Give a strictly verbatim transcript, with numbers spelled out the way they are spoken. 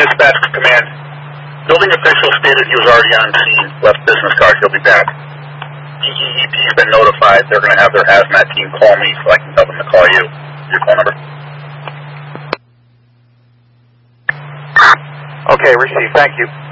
Dispatch command. Building official stated he was already on scene, left business card, he'll be back. E E P has been notified, they're going to have their hazmat team call me so I can tell them to call you. Your phone number? Okay, received, thank you.